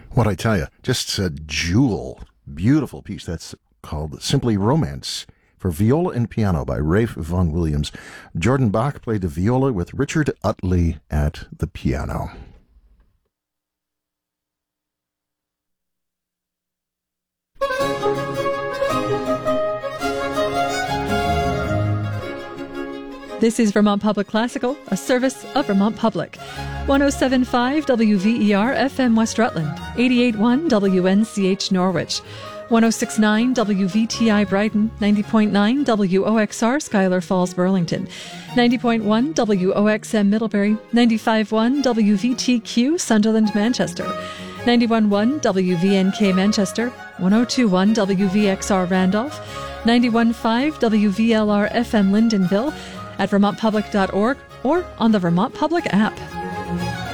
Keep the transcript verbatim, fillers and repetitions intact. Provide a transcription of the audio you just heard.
What I tell you, just a jewel. Beautiful piece. That's called Simply Romance for viola and piano by Rafe Vaughan Williams. Jordan Bach played the viola with Richard Utley at the piano. This is Vermont Public Classical, a service of Vermont Public. one oh seven point five W V E R F M West Rutland, eighty-eight point one W N C H Norwich, one oh six point nine W V T I Brighton, ninety point nine W O X R Schuyler Falls Burlington, ninety point one W O X M Middlebury, ninety-five point one W V T Q Sunderland Manchester, ninety-one point one W V N K Manchester, one oh two point one W V X R Randolph, ninety-one point five W V L R F M Lyndonville, at vermont public dot org or on the Vermont Public app.